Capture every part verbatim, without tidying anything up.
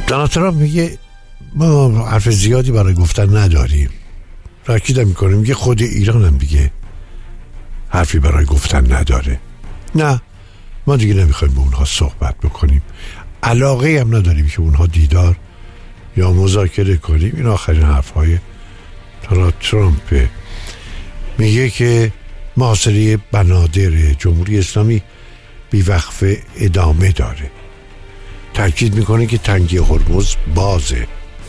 دونالد ترامپ میگه ما حرف زیادی برای گفتن نداریم. تاکید میکنیم میگه خود ایران هم دیگه حرفی برای گفتن نداره. نه، ما دیگه نمیخوایم با اونها صحبت بکنیم، علاقه هم نداریم که اونها دیدار یا مذاکره کنیم. این آخرین حرفهای دونالد ترامپه. میگه که محاصره بنادر جمهوری اسلامی بیوقفه ادامه داره. تاکید میکنه که تنگی هرمز بازه.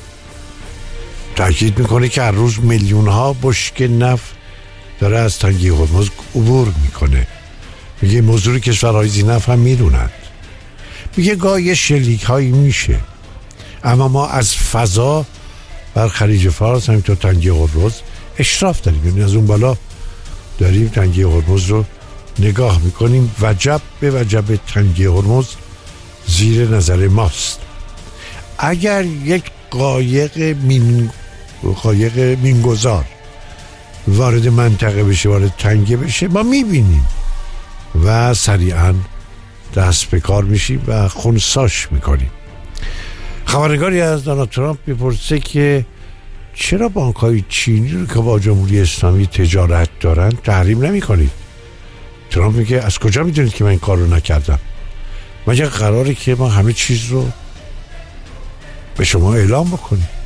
تاکید میکنه که هر روز میلیون ها بشکه نفت داره از تنگی هرمز عبور میکنه. میگه موضوع کشورهای ذی‌نفت هم میدونند. میگه گاه یه شلیک هایی میشه، اما ما از فضا بر خلیج فارس همینطور تنگی هرمز اشراف داریم، یعنی از اون بالا داریم تنگی هرمز رو نگاه میکنیم. وجب به وجب تنگی هرمز زیر نظر ماست. اگر یک قایق مین قایق مینگذار وارد منطقه بشه، وارد تنگه بشه، ما میبینیم و سریعا دست به کار میشیم و خونساش میکنیم. خبرنگاری از دونالد ترامپ میپرسه که چرا بانک‌های چینی رو که با جمهوری اسلامی تجارت دارن تحریم نمی کنید؟ ترامپ میگه از کجا میدونید که من این کار رو نکردم؟ مگر قراره که ما همه چیز رو به شما اعلام بکنیم؟